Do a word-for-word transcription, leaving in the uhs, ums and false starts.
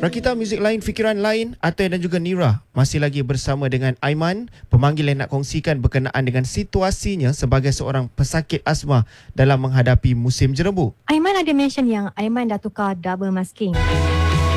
Rakita muzik lain, fikiran lain, Atai dan juga Nira masih lagi bersama dengan Aiman, pemanggil yang nak kongsikan berkenaan dengan situasinya sebagai seorang pesakit asma dalam menghadapi musim jerebu. Aiman ada mention yang Aiman dah tukar double masking.